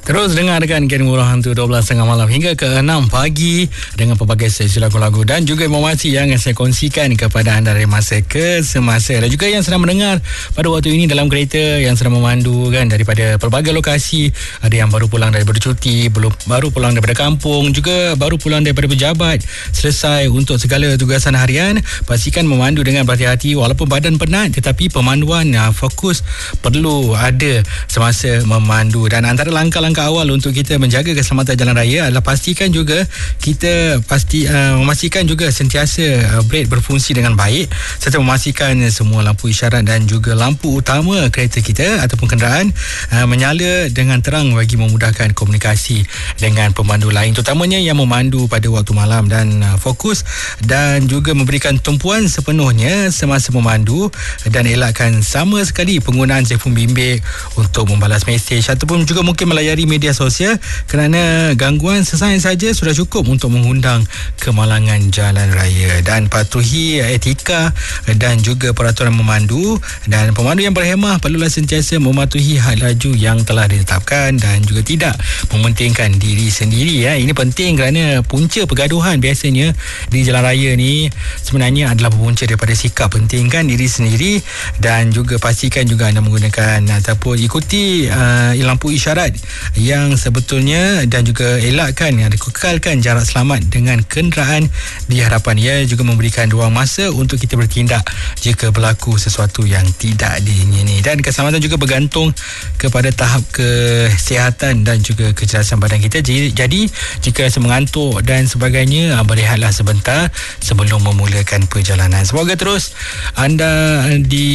Terus dengarkan Kian Murah Hantu 12.30 malam hingga ke 6 pagi dengan pelbagai sesi lagu-lagu dan juga informasi yang saya kongsikan kepada anda dari masa ke semasa, dan juga yang sedang mendengar pada waktu ini dalam kereta yang sedang memandu kan daripada pelbagai lokasi. Ada yang baru pulang daripada cuti, baru pulang daripada kampung, juga baru pulang daripada pejabat, selesai untuk segala tugasan harian. Pastikan memandu dengan berhati-hati walaupun badan penat, tetapi pemanduan fokus perlu ada semasa memandu. Dan antara langkah-langkah awal untuk kita menjaga keselamatan jalan raya adalah pastikan juga kita memastikan juga sentiasa brake berfungsi dengan baik, serta memastikan semua lampu isyarat dan juga lampu utama kereta kita ataupun kenderaan menyala dengan terang bagi memudahkan komunikasi dengan pemandu lain, terutamanya yang memandu pada waktu malam, dan fokus dan juga memberikan tumpuan sepenuhnya semasa memandu, dan elakkan sama sekali penggunaan telefon bimbit untuk membalas mesej ataupun juga mungkin melayari media sosial, kerana gangguan sesaat saja sudah cukup untuk mengundang kemalangan jalan raya. Dan patuhi etika dan juga peraturan memandu, dan pemandu yang berhemah perlulah sentiasa mematuhi had laju yang telah ditetapkan dan juga tidak mementingkan diri sendiri. Ini penting kerana punca pergaduhan biasanya di jalan raya ni sebenarnya adalah berpunca daripada sikap pentingkan diri sendiri, dan juga pastikan juga anda menggunakan ataupun ikuti lampu isyarat yang sebetulnya, dan juga kekalkan jarak selamat dengan kenderaan di hadapan. Ia juga memberikan ruang masa untuk kita bertindak jika berlaku sesuatu yang tidak diingini. Dan keselamatan juga bergantung kepada tahap kesihatan dan juga kecerdasan badan kita. Jadi jika rasa mengantuk dan sebagainya, berehatlah sebentar sebelum memulakan perjalanan. Semoga terus anda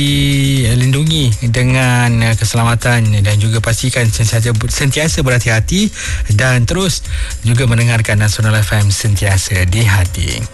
dilindungi dengan keselamatan, dan juga pastikan sentiasa berhati-hati, dan terus juga mendengarkan Nasional FM sentiasa di hati.